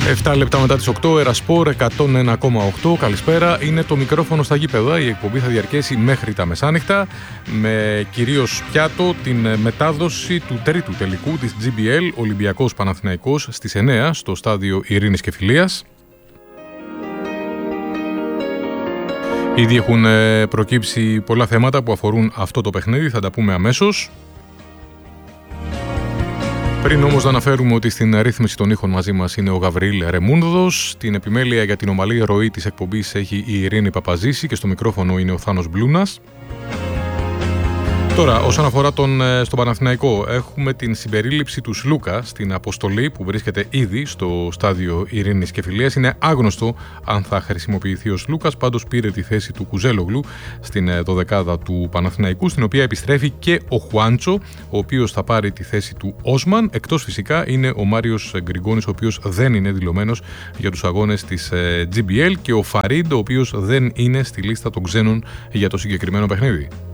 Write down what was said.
7 λεπτά μετά τις 8, Ερασπόρ 101,8. Καλησπέρα, είναι το μικρόφωνο στα γήπεδα. Η εκπομπή θα διαρκέσει μέχρι τα μεσάνυχτα, με κυρίως πιάτο την μετάδοση του τρίτου τελικού της GBL, Ολυμπιακός Παναθηναϊκός, στις 9 στο στάδιο Ειρήνης και Φιλίας. Ήδη έχουν προκύψει πολλά θέματα που αφορούν αυτό το παιχνίδι, θα τα πούμε αμέσως. Πριν όμως να αναφέρουμε ότι στην ρύθμιση των ήχων μαζί μας είναι ο Γαβριήλ Ρεμούνδος, την επιμέλεια για την ομαλή ροή της εκπομπής έχει η Ειρήνη Παπαζήση και στο μικρόφωνο είναι ο Θάνος Μπλούνας. Τώρα, όσον αφορά στον Παναθηναϊκό, έχουμε την συμπερίληψη του Σλούκα στην αποστολή που βρίσκεται ήδη στο στάδιο Ειρήνης και Φιλίας. Είναι άγνωστο αν θα χρησιμοποιηθεί ο Σλούκας, πάντως πήρε τη θέση του Κουζέλογλου στην δωδεκάδα του Παναθηναϊκού, στην οποία επιστρέφει και ο Χουάντσο, ο οποίος θα πάρει τη θέση του Όσμαν. Εκτός φυσικά είναι ο Μάριος Γκριγκόνης, ο οποίος δεν είναι δηλωμένος για τους αγώνες της GBL, και ο Φαρίντ, ο οποίος δεν είναι στη λίστα των ξένων για το συγκεκριμένο παιχνίδι.